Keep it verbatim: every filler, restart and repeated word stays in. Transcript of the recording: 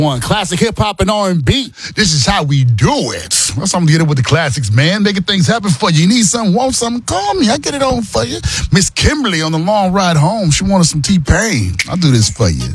One classic hip hop and R and B. This is how we do it. That's how I'm getting with the classics, man. Making things happen for you. You need something, want something, call me. I get it on for you. Miss Kimberly on the long ride home. She wanted some T-Pain. I'll do this for you.